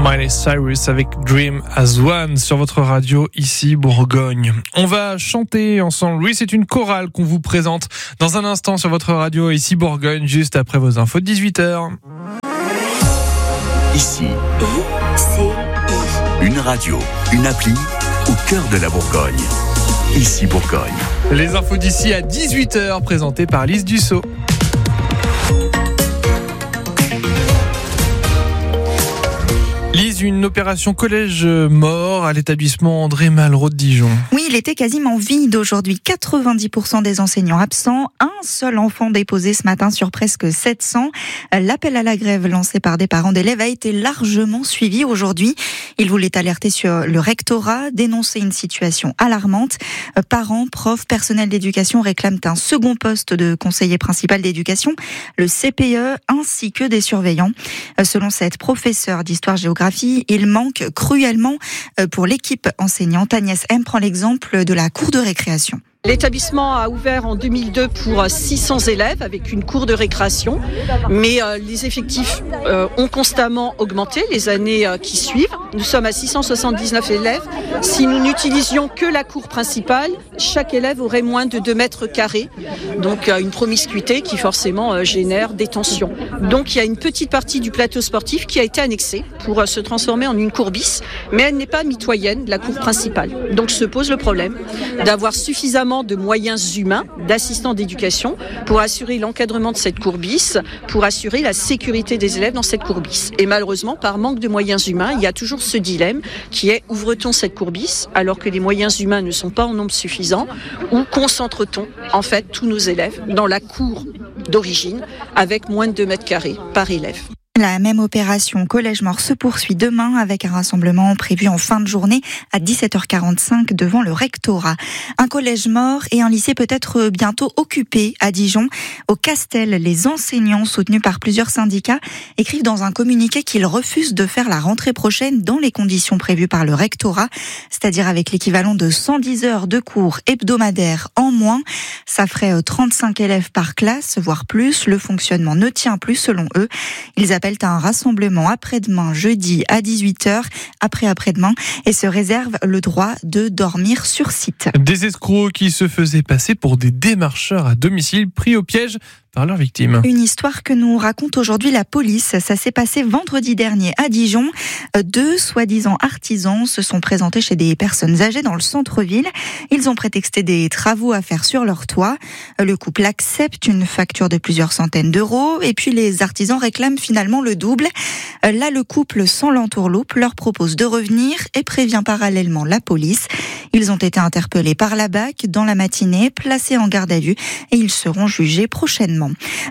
Miley Cyrus avec Dream as One sur votre radio ici Bourgogne. On va chanter ensemble. Oui, c'est une chorale qu'on vous présente dans un instant sur votre radio ici Bourgogne, juste après vos infos de 18h. Ici, une radio, une appli au cœur de la Bourgogne. Ici Bourgogne. Les infos d'ici à 18h présentées par Lise Dussault. Lise, une opération collège mort à l'établissement André Malraux de Dijon. Oui, il était quasiment vide aujourd'hui. 90% des enseignants absents. Un seul enfant déposé ce matin sur presque 700. L'appel à la grève lancé par des parents d'élèves a été largement suivi aujourd'hui. Ils voulaient alerter sur le rectorat, dénoncer une situation alarmante. Parents, profs, personnel d'éducation réclament un second poste de conseiller principal d'éducation, le CPE, ainsi que des surveillants. Selon cette professeure d'histoire-géographie, il manque cruellement pour l'équipe enseignante. Agnès M prend l'exemple de la cour de récréation. L'établissement a ouvert en 2002 pour 600 élèves avec une cour de récréation, mais les effectifs ont constamment augmenté les années qui suivent. Nous sommes à 679 élèves. Si nous n'utilisions que la cour principale, chaque élève aurait moins de 2 mètres carrés. Donc une promiscuité qui forcément génère des tensions. Donc il y a une petite partie du plateau sportif qui a été annexée pour se transformer en une cour bis, mais elle n'est pas mitoyenne de la cour principale. Donc se pose le problème d'avoir suffisamment de moyens humains, d'assistants d'éducation pour assurer l'encadrement de cette cour bis, pour assurer la sécurité des élèves dans cette cour bis. Et malheureusement, par manque de moyens humains, il y a toujours ce dilemme qui est: ouvre-t-on cette cour bis alors que les moyens humains ne sont pas en nombre suffisant, ou concentre-t-on en fait tous nos élèves dans la cour d'origine avec moins de 2 mètres carrés par élève? La même opération Collège Mort se poursuit demain avec un rassemblement prévu en fin de journée à 17h45 devant le rectorat. Un collège mort et un lycée peut-être bientôt occupé à Dijon. Au Castel, les enseignants soutenus par plusieurs syndicats écrivent dans un communiqué qu'ils refusent de faire la rentrée prochaine dans les conditions prévues par le rectorat, c'est-à-dire avec l'équivalent de 110 heures de cours hebdomadaires en moins. Ça ferait 35 élèves par classe, voire plus. Le fonctionnement ne tient plus selon eux. Ils appellent à un rassemblement après-demain, jeudi à 18h, après-demain, et se réservent le droit de dormir sur site. Des escrocs qui se faisaient passer pour des démarcheurs à domicile pris au piège par leurs victimes. Une histoire que nous raconte aujourd'hui la police. Ça s'est passé vendredi dernier à Dijon. 2 soi-disant artisans se sont présentés chez des personnes âgées dans le centre-ville. Ils ont prétexté des travaux à faire sur leur toit. Le couple accepte une facture de plusieurs centaines d'euros et puis les artisans réclament finalement le double. Là, le couple, sans l'entourloupe, leur propose de revenir et prévient parallèlement la police. Ils ont été interpellés par la BAC dans la matinée, placés en garde à vue et ils seront jugés prochainement.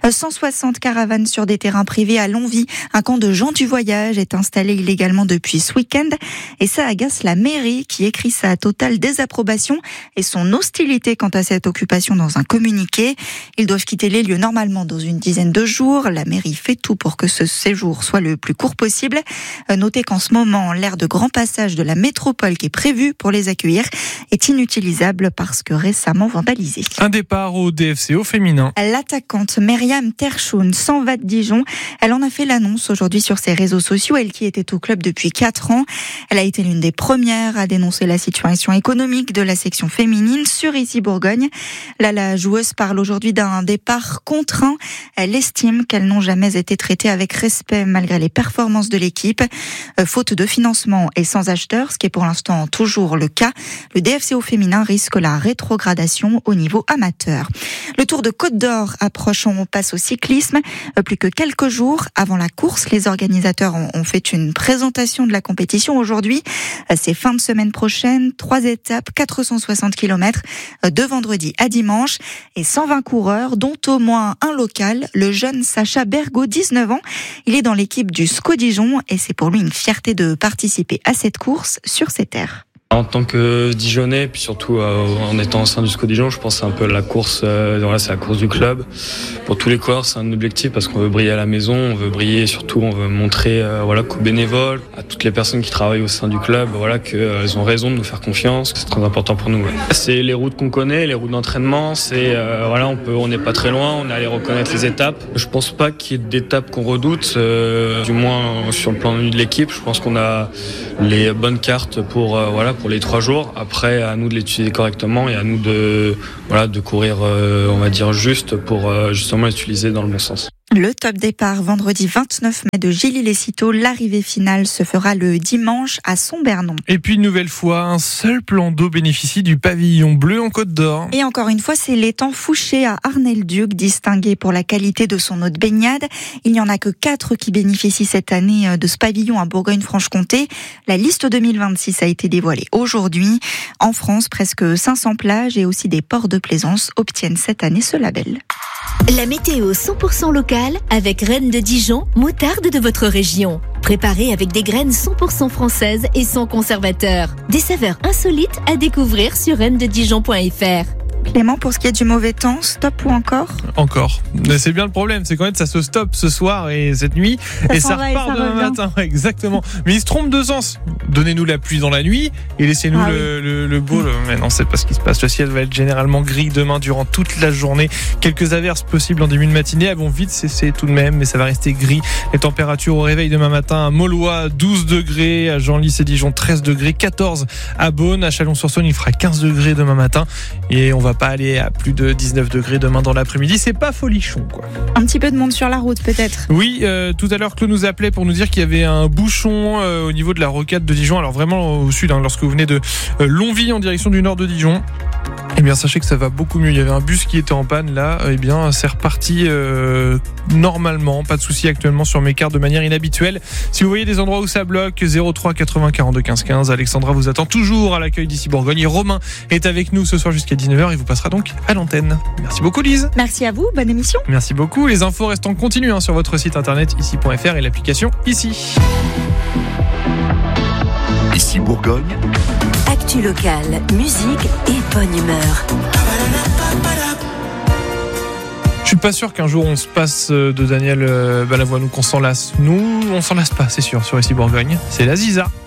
160 caravanes sur des terrains privés à Longwy. Un camp de gens du voyage est installé illégalement depuis ce week-end et ça agace la mairie qui écrit sa totale désapprobation et son hostilité quant à cette occupation dans un communiqué. Ils doivent quitter les lieux normalement dans une dizaine de jours. La mairie fait tout pour que ce séjour soit le plus court possible. Notez qu'en ce moment, l'aire de grand passage de la métropole qui est prévue pour les accueillir est inutilisable parce que récemment vandalisée. Un départ au DFCO féminin. L'attaquante Myriam Terchoun s'en va de Dijon. Elle en a fait l'annonce aujourd'hui sur ses réseaux sociaux. Elle qui était au club depuis 4 ans. Elle a été l'une des premières à dénoncer la situation économique de la section féminine sur Ici Bourgogne. Là, la joueuse parle aujourd'hui d'un départ contraint. Elle estime qu'elles n'ont jamais été traitées avec respect malgré les performances de l'équipe. Faute de financement et sans acheteurs, ce qui est pour l'instant toujours le cas, le DFCO féminin risque la rétrogradation au niveau amateur. Le Tour de Côte d'Or approche, on passe au cyclisme. Plus que quelques jours avant la course, les organisateurs ont fait une présentation de la compétition aujourd'hui. C'est fin de semaine prochaine, 3 étapes, 460 km de vendredi à dimanche et 120 coureurs, dont au moins un local, le jeune Sacha Bergot, 19 ans. Il est dans l'équipe du SCO Dijon et c'est pour lui une fierté de participer à cette course sur ses terres. En tant que Dijonnais, puis surtout en étant au sein du SCO Dijon, je pense que c'est un peu la course, c'est la course du club. Pour tous les coureurs, c'est un objectif parce qu'on veut briller à la maison, on veut briller, surtout on veut montrer qu'aux bénévoles, à toutes les personnes qui travaillent au sein du club, qu'elles ont raison de nous faire confiance, que c'est très important pour nous. C'est les routes qu'on connaît, les routes d'entraînement, on n'est pas très loin, on est allé reconnaître les étapes. Je pense pas qu'il y ait d'étapes qu'on redoute, du moins sur le plan de l'équipe. Je pense qu'on a les bonnes cartes pour les 3 jours. Après, à nous de l'utiliser correctement et à nous de courir, juste pour justement l'utiliser dans le bon sens. Le top départ vendredi 29 mai de Gilly-les-Citeaux. L'arrivée finale se fera le dimanche à Sombernon. Et puis une nouvelle fois, un seul plan d'eau bénéficie du pavillon bleu en Côte d'Or. Et encore une fois, c'est l'étang Fouché à Arnay-le-Duc, distingué pour la qualité de son eau de baignade. Il n'y en a que 4 qui bénéficient cette année de ce pavillon à Bourgogne-Franche-Comté. La liste 2026 a été dévoilée aujourd'hui. En France, presque 500 plages et aussi des ports de plaisance obtiennent cette année ce label. La météo 100% locale avec Reine de Dijon, moutarde de votre région. Préparée avec des graines 100% françaises et sans conservateur. Des saveurs insolites à découvrir sur reinededijon.fr. Clément, pour ce qui est du mauvais temps, stop ou encore ? Encore. Mais c'est bien le problème, c'est qu'en fait ça se stoppe ce soir et cette nuit et ça repart demain matin. Ouais, exactement. Mais il se trompe de sens. Donnez-nous la pluie dans la nuit et laissez-nous le beau. Mais non, c'est pas ce qui se passe. Le ciel va être généralement gris demain durant toute la journée. Quelques averses possibles en début de matinée. Elles vont vite cesser tout de même, mais ça va rester gris. Les températures au réveil demain matin à Maulois 12 degrés, à Genlis et Dijon 13 degrés, 14 à Beaune, à Chalon-sur-Saône il fera 15 degrés demain matin et on va pas aller à plus de 19 degrés demain dans l'après-midi. C'est pas folichon, quoi. Un petit peu de monde sur la route, peut-être. Oui, tout à l'heure, Claude nous appelait pour nous dire qu'il y avait un bouchon au niveau de la rocade de Dijon. Alors vraiment au sud, lorsque vous venez de Longwy en direction du nord de Dijon. Eh bien, sachez que ça va beaucoup mieux. Il y avait un bus qui était en panne là. Eh bien, c'est reparti normalement. Pas de souci actuellement sur mes cartes de manière inhabituelle. Si vous voyez des endroits où ça bloque, 03 80 42 15 15. Alexandra vous attend toujours à l'accueil d'ici Bourgogne. Et Romain est avec nous ce soir jusqu'à 19h. Il vous passera donc à l'antenne. Merci beaucoup, Lise. Merci à vous. Bonne émission. Merci beaucoup. Les infos restent en continu sur votre site internet ici.fr et l'application Ici. Ici Bourgogne. Actu locale, musique et bonne humeur. Je suis pas sûr qu'un jour on se passe de Daniel Balavoine ou qu'on s'en lasse. Nous, on s'en lasse pas, c'est sûr, sur Ici Bourgogne. C'est la Ziza.